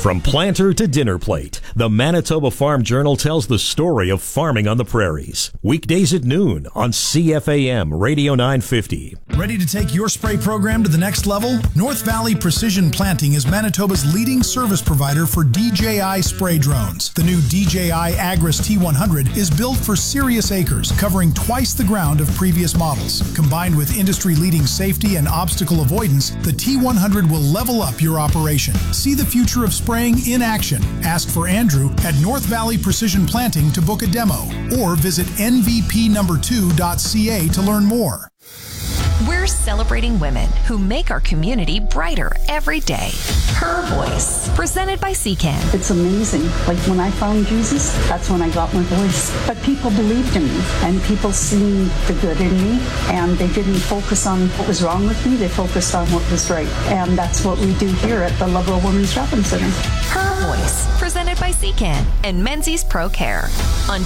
From planter to dinner plate, the Manitoba Farm Journal tells the story of farming on the prairies. Weekdays at noon on CFAM Radio 950. Ready to take your spray program to the next level? North Valley Precision Planting is Manitoba's leading service provider for DJI spray drones. The new DJI Agris T100 is built for serious acres, covering twice the ground of previous models. Combined with industry-leading safety and obstacle avoidance, the T100 will level up your operation. See the future of spraying in action. Ask for Andrew at North Valley Precision Planting to book a demo, or visit nvpnumber2.ca to learn more. We're celebrating women who make our community brighter every day. Her Voice, presented by CCAN. It's amazing. Like when I found Jesus, that's when I got my voice. But people believed in me, and people seen the good in me, and they didn't focus on what was wrong with me. They focused on what was right. And that's what we do here at the Lovell Women's Shopping Center. Her Voice, presented by CCAN and Menzies Pro Care on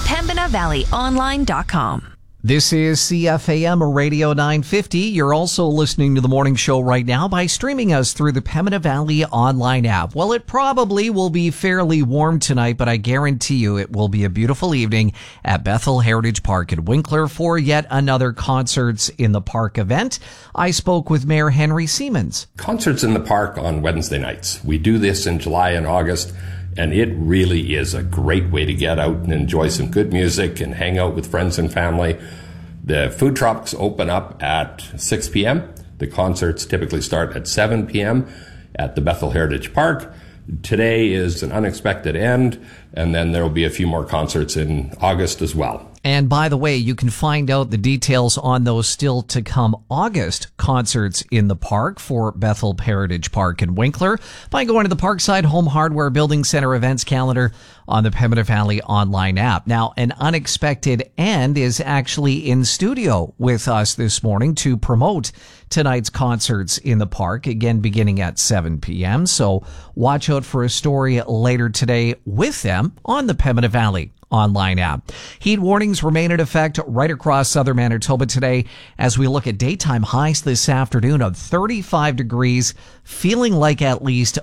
PembinaValleyOnline.com. This is CFAM Radio 950. You're also listening to the morning show right now by streaming us through the Pembina Valley online app. Well, it probably will be fairly warm tonight, but I guarantee you it will be a beautiful evening at Bethel Heritage Park in Winkler for yet another Concerts in the Park event. I spoke with Mayor Henry Siemens. Concerts in the Park on Wednesday nights. We do this in July and August, and it really is a great way to get out and enjoy some good music and hang out with friends and family. The food trucks open up at 6 p.m. The concerts typically start at 7 p.m. at the Bethel Heritage Park. Today is an unexpected end, and then there will be a few more concerts in August as well. And by the way, you can find out the details on those still to come August concerts in the park for Bethel Heritage Park in Winkler by going to the Parkside Home Hardware Building Center events calendar on the Pembina Valley online app. Now, an unexpected end is actually in studio with us this morning to promote tonight's concerts in the park, again beginning at 7 p.m. So watch out for a story later today with them on the Pembina Valley online app. Heat warnings remain in effect right across southern Manitoba today as we look at daytime highs this afternoon of 35 degrees, feeling like at least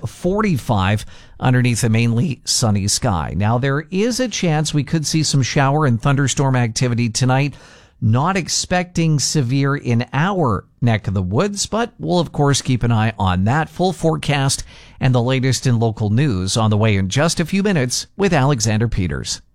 45 underneath a mainly sunny sky. Now, there is a chance we could see some shower and thunderstorm activity tonight. Not expecting severe in our neck of the woods, but we'll of course keep an eye on that. Full forecast and the latest in local news on the way in just a few minutes with Alexander Peters.